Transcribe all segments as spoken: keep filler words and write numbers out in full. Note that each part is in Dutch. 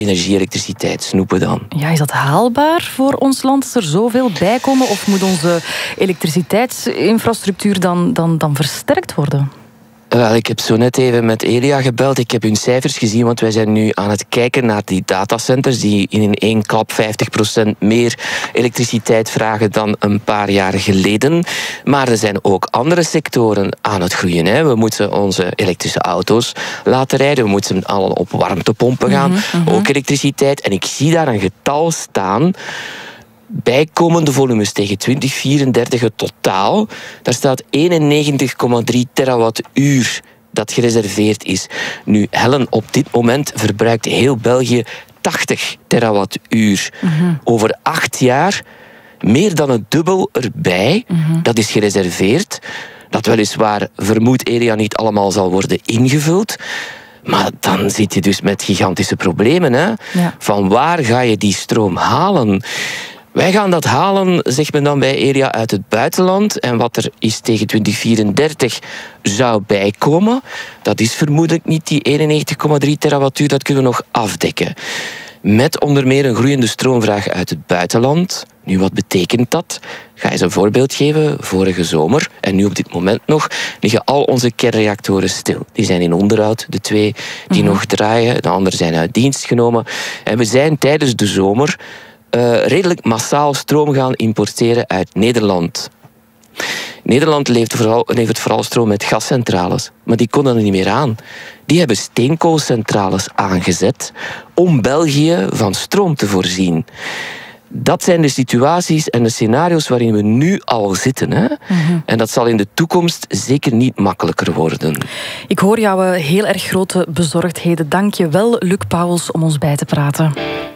energie, elektriciteit snoepen dan. Ja, is dat haalbaar voor ons land dat er zoveel bij komen? Of moet onze elektriciteitsinfrastructuur dan, dan, dan versterkt worden? Wel, ik heb zo net even met Elia gebeld. Ik heb hun cijfers gezien, want wij zijn nu aan het kijken naar die datacenters die in één klap vijftig procent meer elektriciteit vragen dan een paar jaar geleden. Maar er zijn ook andere sectoren aan het groeien. Hè. We moeten onze elektrische auto's laten rijden. We moeten al op warmtepompen gaan. Mm-hmm, mm-hmm. Ook elektriciteit. En ik zie daar een getal staan. Bijkomende volumes tegen twintig vierendertig het totaal. Daar staat eenennegentig komma drie terawattuur dat gereserveerd is. Nu, Helen, op dit moment verbruikt heel België tachtig terawattuur. Mm-hmm. Over acht jaar meer dan het dubbel erbij. Mm-hmm. Dat is gereserveerd. Dat weliswaar, vermoedt Elia, niet allemaal zal worden ingevuld. Maar dan zit je dus met gigantische problemen. Hè? Ja. Van waar ga je die stroom halen? Wij gaan dat halen, zegt men dan bij Elia, uit het buitenland. En wat er is tegen twintig vierendertig zou bijkomen, dat is vermoedelijk niet die eenennegentig komma drie terawattuur, dat kunnen we nog afdekken. Met onder meer een groeiende stroomvraag uit het buitenland. Nu, wat betekent dat? Ik ga eens een voorbeeld geven. Vorige zomer, en nu op dit moment nog, liggen al onze kernreactoren stil. Die zijn in onderhoud, de twee die mm-hmm. nog draaien. De andere zijn uit dienst genomen. En we zijn tijdens de zomer Uh, redelijk massaal stroom gaan importeren uit Nederland. Nederland levert vooral, levert vooral stroom met gascentrales, maar die konden er niet meer aan. Die hebben steenkoolcentrales aangezet om België van stroom te voorzien. Dat zijn de situaties en de scenario's waarin we nu al zitten. Hè? Mm-hmm. En dat zal in de toekomst zeker niet makkelijker worden. Ik hoor jouw heel erg grote bezorgdheden. Dank je wel, Luc Pauwels, om ons bij te praten.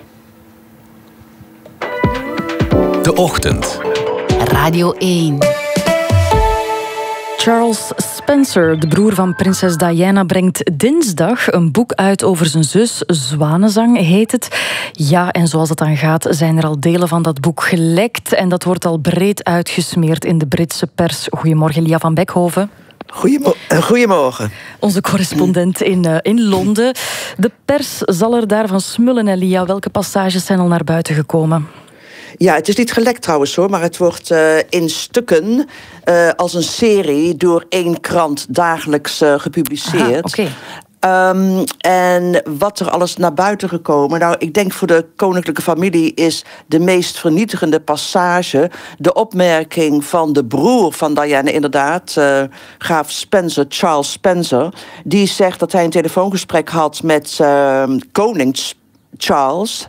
De Ochtend. Radio één. Charles Spencer, de broer van prinses Diana, brengt dinsdag een boek uit over zijn zus. Zwanenzang heet het. Ja, en zoals het dan gaat, zijn er al delen van dat boek gelekt. En dat wordt al breed uitgesmeerd in de Britse pers. Goedemorgen, Lia van Beckhoven. Goedemorgen. Goedemorgen. Onze correspondent in, uh, in Londen. De pers zal er daarvan smullen, Lia. Welke passages zijn al naar buiten gekomen? Ja, het is niet gelekt trouwens hoor, maar het wordt uh, in stukken uh, als een serie door één krant dagelijks uh, gepubliceerd. Aha, okay. Um, en wat er alles naar buiten gekomen. Nou, ik denk voor de koninklijke familie is de meest vernietigende passage de opmerking van de broer van Diana, inderdaad, uh, graaf Spencer, Charles Spencer. Die zegt dat hij een telefoongesprek had met uh, koning Charles.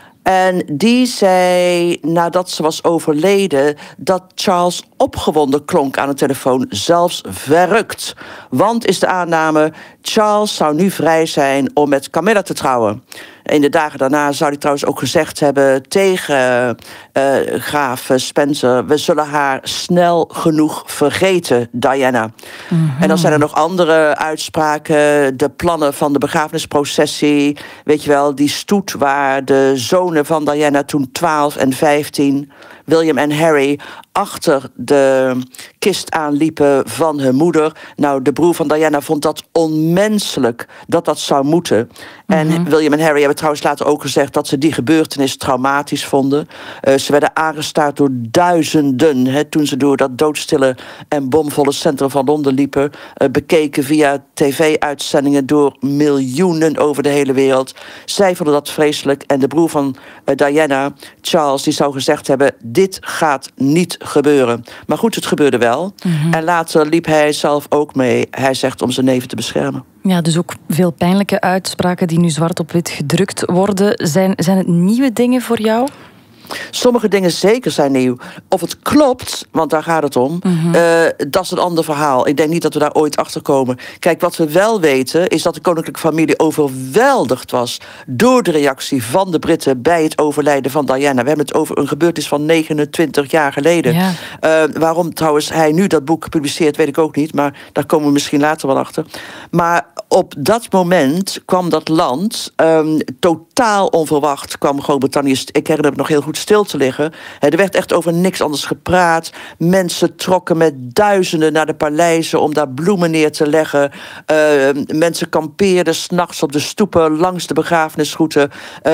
En die zei, nadat ze was overleden, dat Charles opgewonden klonk aan de telefoon, zelfs verrukt. Want is de aanname, Charles zou nu vrij zijn om met Camilla te trouwen. In de dagen daarna zou hij trouwens ook gezegd hebben tegen uh, graaf Spencer, we zullen haar snel genoeg vergeten, Diana. Mm-hmm. En dan zijn er nog andere uitspraken, de plannen van de begrafenisprocessie, weet je wel, die stoet waar de zonen van Diana toen twaalf en vijftien, William en Harry, achter de kist aanliepen van hun moeder. Nou, de broer van Diana vond dat onmenselijk dat dat zou moeten. Mm-hmm. En William en Harry hebben trouwens later ook gezegd dat ze die gebeurtenis traumatisch vonden. Uh, ze werden aangestaard door duizenden, hè, toen ze door dat doodstille en bomvolle centrum van Londen liepen. Uh, bekeken via tv-uitzendingen door miljoenen over de hele wereld. Zij vonden dat vreselijk. En de broer van uh, Diana, Charles, die zou gezegd hebben, dit gaat niet gebeuren. Maar goed, het gebeurde wel. Mm-hmm. En later liep hij zelf ook mee. Hij zegt om zijn neven te beschermen. Ja, dus ook veel pijnlijke uitspraken die nu zwart op wit gedrukt worden. Zijn, zijn het nieuwe dingen voor jou? Sommige dingen zeker zijn nieuw. Of het klopt, want daar gaat het om, mm-hmm. uh, dat is een ander verhaal. Ik denk niet dat we daar ooit achter komen. Kijk, wat we wel weten, is dat de koninklijke familie overweldigd was door de reactie van de Britten bij het overlijden van Diana. We hebben het over een gebeurtenis van negenentwintig jaar geleden. Ja. Uh, waarom trouwens hij nu dat boek publiceert, weet ik ook niet, maar daar komen we misschien later wel achter. Maar op dat moment kwam dat land um, totaal onverwacht. Kwam Groot-Brittannië, ik herinner me nog heel goed, stil te liggen. Er werd echt over niks anders gepraat. Mensen trokken met duizenden naar de paleizen om daar bloemen neer te leggen. Uh, mensen kampeerden 's nachts op de stoepen langs de begrafenisroute. Uh,